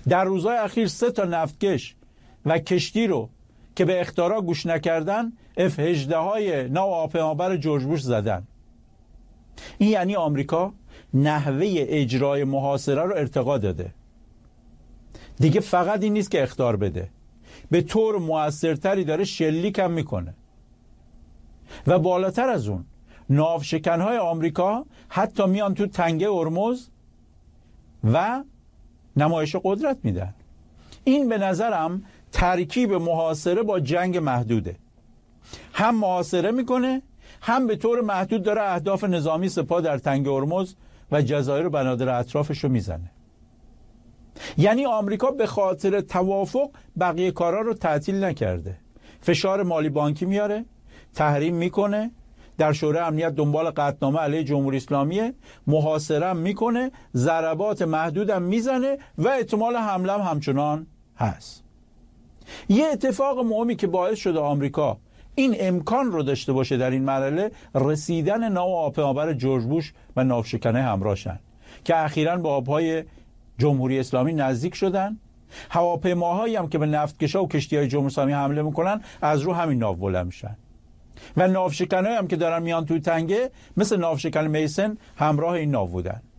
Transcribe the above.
در روزهای اخیر 3 تا نفتکش و کشتی رو که به اخطارها گوش نکردن F-18 های ناو هواپیمابر جورج بوش زدن. این یعنی آمریکا نحوه اجرای محاصره رو ارتقا داده. دیگه فقط این نیست که اخطار بده، به طور مؤثرتری داره شلیک هم میکنه. و بالاتر از اون ناوشکنهای آمریکا حتی میان تو تنگه هرمز و نمایش قدرت میدن. این به نظرم ترکیب محاصره با جنگ محدوده. هم محاصره میکنه، هم به طور محدود داره اهداف نظامی سپاه در تنگه هرمز و جزایر و بنادر اطرافش رو میزنه. یعنی آمریکا به خاطر توافق بقیه کارا رو تعطیل نکرده. فشار مالی بانکی میاره، تحریم میکنه، در شورای امنیت دنبال قطعنامه علیه جمهوری اسلامی، محاصره هم میکنه، ضربات محدودم میزنه و احتمال حمله هم همچنان هست. یه اتفاق مهمی که باعث شده آمریکا این امکان رو داشته باشه در این مرحله، رسیدن ناو هواپیمابر جورج بوش و ناوشکنه همراهشن که اخیراً به آبهای جمهوری اسلامی نزدیک شدن. هواپیماهایی هم که به نفتکشا و کشتی‌های جمهوری اسلامی حمله میکنن از رو همین ناو بلند میشن و ناوشکنایی هم که دارن میان توی تنگه مثل ناوشکن میسن همراه این ناو بودن.